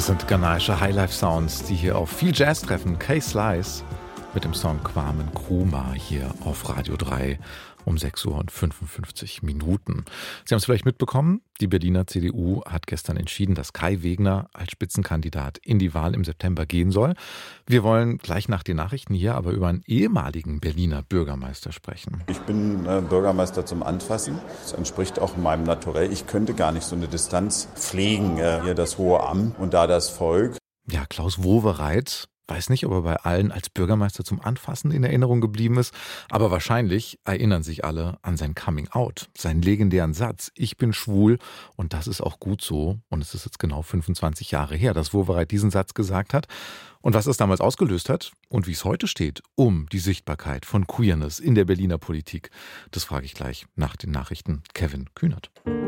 Das sind ghanaische Highlife-Sounds, die hier auf viel Jazz treffen. K-Slice mit dem Song Kwame Nkrumah hier auf Radio 3 um 6:55 Uhr. Sie haben es vielleicht mitbekommen, die Berliner CDU hat gestern entschieden, dass Kai Wegner als Spitzenkandidat in die Wahl im September gehen soll. Wir wollen gleich nach den Nachrichten hier aber über einen ehemaligen Berliner Bürgermeister sprechen. Ich bin Bürgermeister zum Anfassen. Das entspricht auch meinem Naturell. Ich könnte gar nicht so eine Distanz pflegen. Hier das hohe Amt und da das Volk. Ja, Klaus Wowereit. Weiß nicht, ob er bei allen als Bürgermeister zum Anfassen in Erinnerung geblieben ist, aber wahrscheinlich erinnern sich alle an sein Coming-out, seinen legendären Satz, ich bin schwul und das ist auch gut so. Und es ist jetzt genau 25 Jahre her, dass Wowereit diesen Satz gesagt hat. Und was es damals ausgelöst hat und wie es heute steht um die Sichtbarkeit von Queerness in der Berliner Politik, das frage ich gleich nach den Nachrichten Kevin Kühnert.